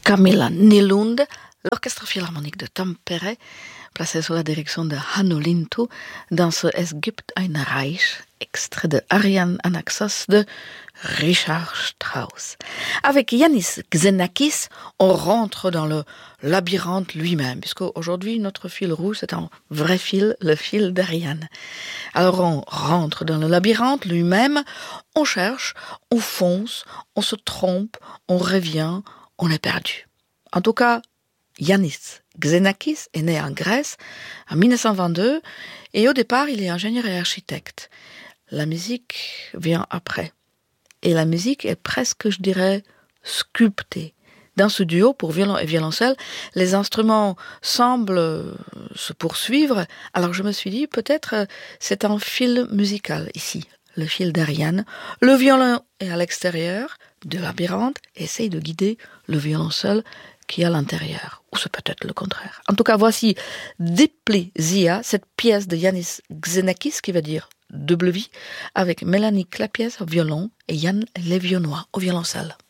Camilla Nylund, l'Orchestre Philharmonique de Tampere, placé sous la direction de Hannu Lintu, dans ce Es gibt ein Reich, extrait de Ariane Anaxos de Richard Strauss. Avec Yannis Xenakis, on rentre dans le labyrinthe lui-même, puisque aujourd'hui notre fil rouge c'est un vrai fil, le fil d'Ariane. Alors on rentre dans le labyrinthe lui-même, on cherche, on fonce, on se trompe, on revient, on est perdu. En tout cas, Yannis Xenakis est né en Grèce en 1922 et au départ il est ingénieur et architecte. La musique vient après. Et la musique est presque, je dirais, sculptée. Dans ce duo pour violon et violoncelle, les instruments semblent se poursuivre. Alors je me suis dit, peut-être c'est un fil musical ici, le fil d'Ariane. Le violon est à l'extérieur du labyrinthe et essaye de guider le violoncelle qui est à l'intérieur. Ou c'est peut-être le contraire. En tout cas, voici Diplizia, cette pièce de Yannis Xenakis qui veut dire double vie, avec Mélanie Clapiès au violon et Yann Lévionnois au violoncelle.